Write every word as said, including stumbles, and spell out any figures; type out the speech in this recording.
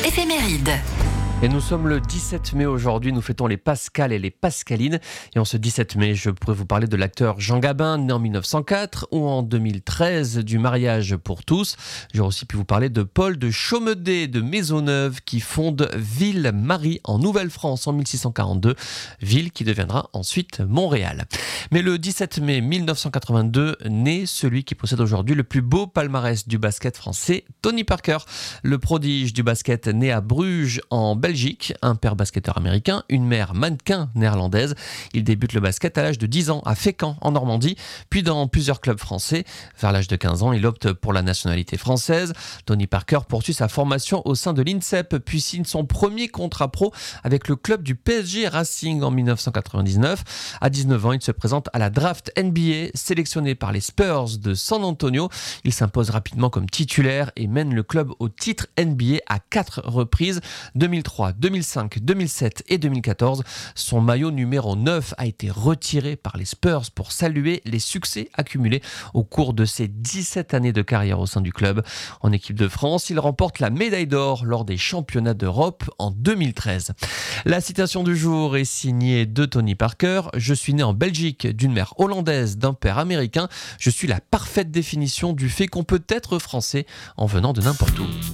éphéméride. Et nous sommes le dix-sept mai aujourd'hui, nous fêtons les Pascal et les Pascalines. Et en ce dix-sept mai, je pourrais vous parler de l'acteur Jean Gabin, né en mille neuf cent quatre, ou en deux mille treize, du mariage pour tous. J'aurais aussi pu vous parler de Paul de Chaumedet de Maisonneuve, qui fonde Ville-Marie en Nouvelle-France en mille six cent quarante-deux, ville qui deviendra ensuite Montréal. Mais le dix-sept mai mille neuf cent quatre-vingt-deux, naît celui qui possède aujourd'hui le plus beau palmarès du basket français, Tony Parker. Le prodige du basket né à Bruges en Belgique, un père basketteur américain, une mère mannequin néerlandaise. Il débute le basket à l'âge de dix ans à Fécamp en Normandie, puis dans plusieurs clubs français. Vers l'âge de quinze ans, il opte pour la nationalité française. Tony Parker poursuit sa formation au sein de l'INSEP, puis signe son premier contrat pro avec le club du P S G Racing en mille neuf cent quatre-vingt-dix-neuf. À dix-neuf ans, il se présente à la draft N B A, sélectionné par les Spurs de San Antonio. Il s'impose rapidement comme titulaire et mène le club au titre N B A à quatre reprises, deux mille trois, deux mille cinq, deux mille sept et deux mille quatorze. Son maillot numéro neuf a été retiré par les Spurs pour saluer les succès accumulés au cours de ses dix-sept années de carrière au sein du club. En équipe de France, il remporte la médaille d'or lors des championnats d'Europe en deux mille treize. La citation du jour est signée de Tony Parker. « Je suis né en Belgique d'une mère hollandaise, d'un père américain. Je suis la parfaite définition du fait qu'on peut être français en venant de n'importe où. »